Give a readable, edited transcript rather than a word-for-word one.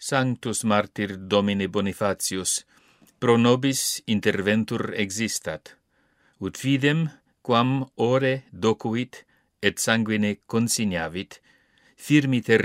Sanctus martyr Domine Bonifatius, pro nobis interventur existat, ut fidem, quam ore docuit et sanguine consignavit, firmiter